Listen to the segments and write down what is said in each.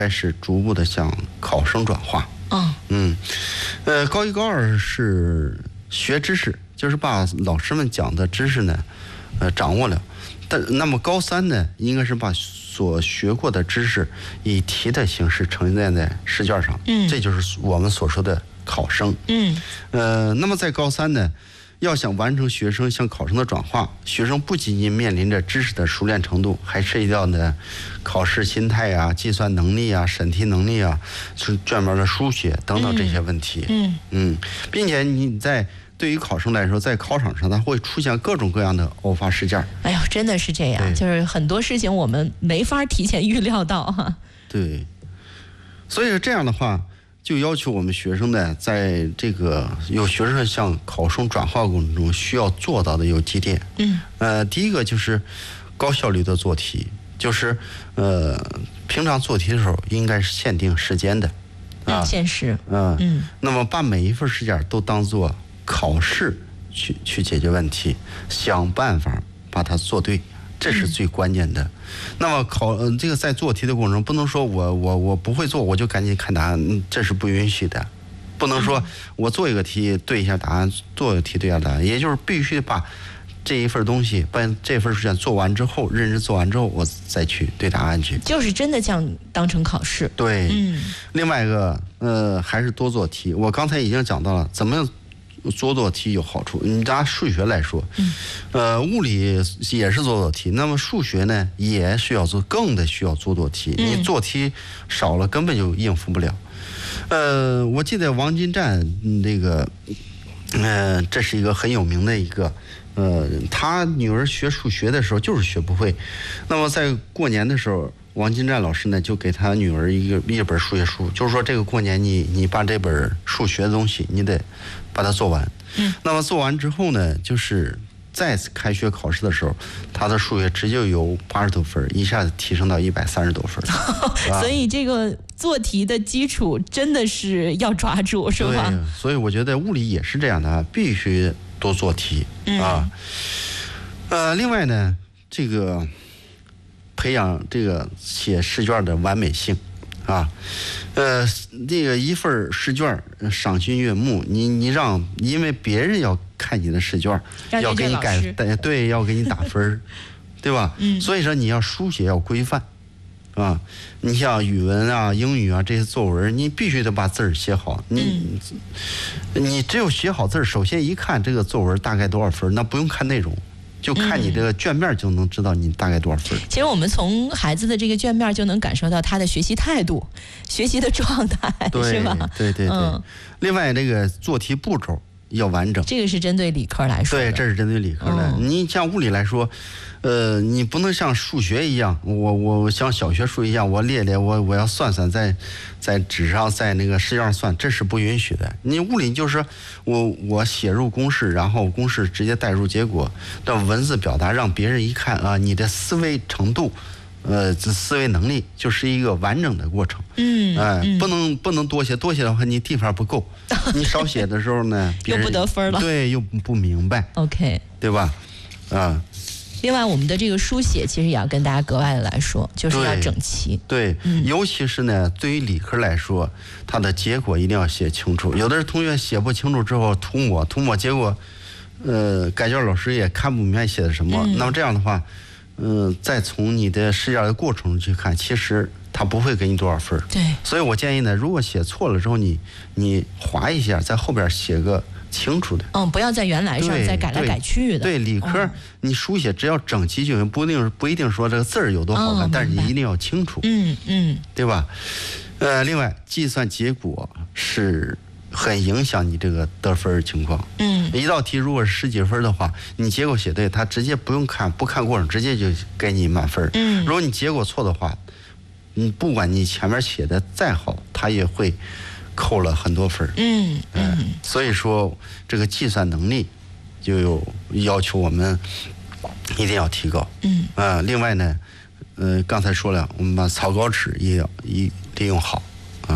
开始逐步的向考生转化。高一高二是学知识，就是把老师们讲的知识呢，掌握了。那么高三呢，应该是把所学过的知识以题的形式呈现在试卷上。这就是我们所说的考生。那么在高三呢，要想完成学生向考生的转化，学生不仅仅面临着知识的熟练程度，还涉及到呢考试心态啊、计算能力啊、审题能力啊、卷面的书写等等这些问题。并且你对于考生来说，在考场上他会出现各种各样的偶发事件。 哎呦，真的是这样，就是很多事情我们没法提前预料到哈。 对，所以这样的话，就要求我们学生呢，在这个有学生向考生转化过程中需要做到的有几点。第一个就是高效率的做题，就是平常做题的时候应该是限定时间的， 限时。 那么把每一份试卷都当做考试去解决问题，想办法把它做对，这是最关键的。那么这个在做题的过程中，不能说我不会做我就赶紧看答案，这是不允许的。不能说我做一个题对一下答案，做一个题对一下答案，也就是必须把这一份东西，把这份试卷做完之后，认真做完之后，我再去对答案去，就是真的将当成考试。 对。另外一个还是多做题。我刚才已经讲到了怎么样做题有好处。你拿数学来说，物理也是做题，那么数学呢也需要更需要做题。你做题少了，根本就应付不了。我记得王金站那个，这是一个很有名的一个，他女儿学数学的时候就是学不会，那么在过年的时候，王金站老师呢就给他女儿一本数学书，就是说这个过年你把这本数学的东西你得把它做完。那么做完之后呢，就是再次开学考试的时候，他的数学直接由80多分一下子提升到130多分。 所以这个做题的基础真的是要抓住，是吧？ 对，所以我觉得物理也是这样的，必须多做题啊。另外呢，这个培养这个写试卷的完美性啊。这个一份试卷赏心悦目，你让，因为别人要看你的试卷，要给你对，要给你打分，对吧？所以说你要书写要规范啊。你像语文啊、英语啊这些作文，你必须得把字儿写好。你只有写好字儿，首先一看这个作文大概多少分，那不用看内容，就看你这个卷面就能知道你大概多少分。 其实我们从孩子的这个卷面就能感受到他的学习态度、学习的状态，是吧？ 对。另外，这个做题步骤要完整， 这个是针对理科来说的。 对，这是针对理科的。你像物理来说，你不能像数学一样，我像小学数一样，我列我要算在纸上，在那个试卷上算，这是不允许的。你物理就是我写入公式，然后公式直接代入结果的文字表达，让别人一看啊，你的思维程度。思维能力就是一个完整的过程。不能多写的话，你地方不够。你少写的时候呢， 又不得分了。 对，又不明白。 OK， 对吧？ 另外，我们的这个书写其实也要跟大家格外的来说，就是要整齐。 对，尤其是呢，对于理科来说，它的结果一定要写清楚。有的同学写不清楚之后涂抹，结果，改卷老师也看不明白写的什么。那么这样的话。再从你的试卷的过程去看，其实他不会给你多少分。 对， 所以我建议呢，如果写错了之后，你划一下，在后边写个清楚的。 不要在原来上再改来改去的。 对，理科你书写只要整齐就行，不一定说这个字儿有多好看，但是你一定要清楚。对吧？另外，计算结果是很影响你这个得分情况。一道题如果是10几分的话，你结果写对，他直接不看过程，直接就给你满分。如果你结果错的话，不管你前面写的再好，他也会扣了很多分。所以说这个计算能力就有要求我们一定要提高。另外呢，刚才说了，我们把草稿纸也要利用好啊。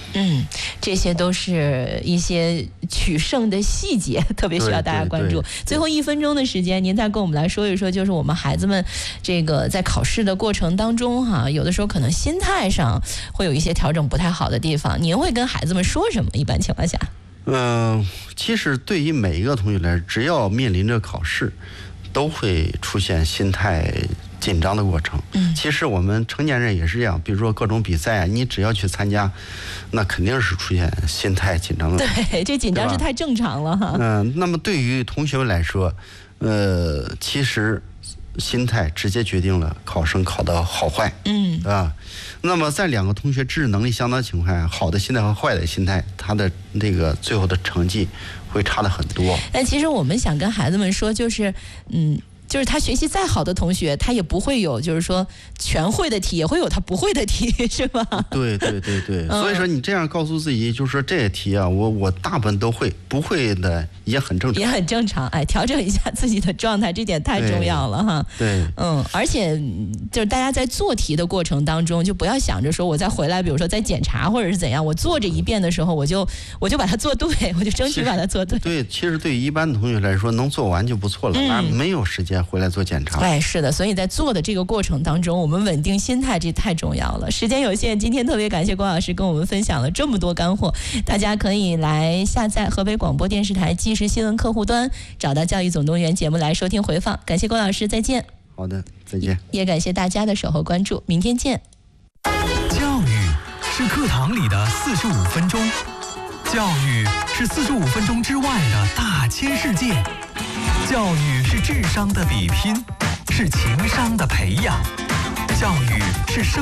这些都是一些取胜的细节，特别需要大家关注。最后1分钟的时间，您再跟我们来说一说，就是我们孩子们这个在考试的过程当中有的时候可能心态上会有一些调整不太好的地方，您会跟孩子们说什么？一般情况下， 其实对于每一个同学来说，只要面临着考试，都会出现心态紧张的过程。其实我们成年人也是这样，比如说各种比赛你只要去参加，那肯定是出现心态紧张的。 对，这紧张是太正常了哈。 那么对于同学们来说，其实心态直接决定了考生考的好坏。那么在2个同学知识能力相当情况下，好的心态和坏的心态，他的那个最后的成绩会差得很多。 但其实我们想跟孩子们说，就是就是他学习再好的同学，他也不会有就是说全会的题，也会有他不会的题，是吧？ 对。所以说你这样告诉自己，就是说这些题我大部分都会，不会的也很正常。 也很正常，调整一下自己的状态，这点太重要了哈。 对。 而且就是大家在做题的过程当中，就不要想着说我再回来，比如说再检查或者是怎样，我做这一遍的时候，我就把它做对，我就争取把它做对。 对，其实对于一般的同学来说，能做完就不错了，没有时间回来做检查。 是的，所以在做的这个过程当中，我们稳定心态，这太重要了。时间有限，今天特别感谢郭老师跟我们分享了这么多干货，大家可以来下载河北广播电视台即时新闻客户端，找到教育总动员节目来收听回放。感谢郭老师，再见。 好的，再见。 也感谢大家的守候关注，明天见。 教育是课堂里的45分钟，教育是45分钟之外的大千世界，教育是智商的比拼，是情商的培养，教育是生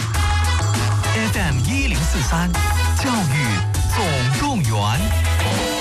活。FM 1043，教育总动员。